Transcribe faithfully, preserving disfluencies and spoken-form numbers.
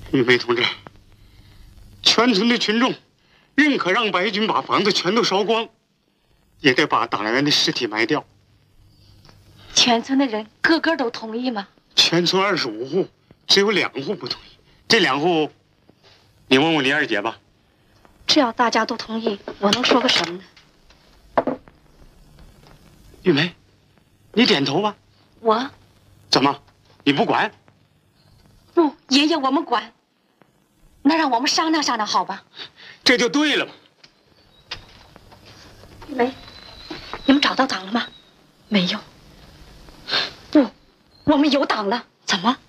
玉梅同志，全村的群众认可让白军把房子全都烧光，也得把党员的尸体埋掉。 全村的人个个都同意吗？ 全村二十五户，只有两户不同意。这两户，你问问李二姐吧。 只要大家都同意，我能说个什么呢？ 玉梅，你点头吧。 我怎么？你不管？ 不，爷爷，我们管。那让我们商量商量，好吧？ 这就对了。 玉梅，你们找到党了吗？没有。不，我们有党了。怎么？